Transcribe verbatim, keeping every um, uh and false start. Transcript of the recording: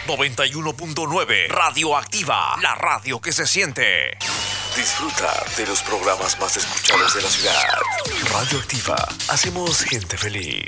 noventa y uno punto nueve Radioactiva, la radio que se siente. Disfruta de los programas más escuchados de la ciudad. Radioactiva, hacemos gente feliz.